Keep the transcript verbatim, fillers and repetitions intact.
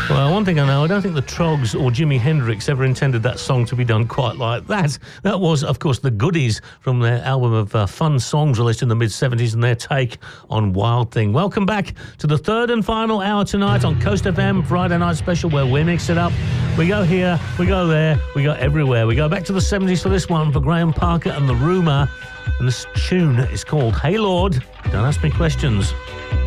Well, one thing I know, I don't think the Troggs or Jimi Hendrix ever intended that song to be done quite like that. That was, of course, the Goodies from their album of uh, fun songs released in the mid seventies and their take on Wild Thing. Welcome back to the third and final hour tonight on Coast F M, Friday night special, where we mix it up. We go here, we go there, we go everywhere. We go back to the seventies for this one, for Graham Parker and The Rumour. And this tune is called Hey Lord, Don't Ask Me Questions.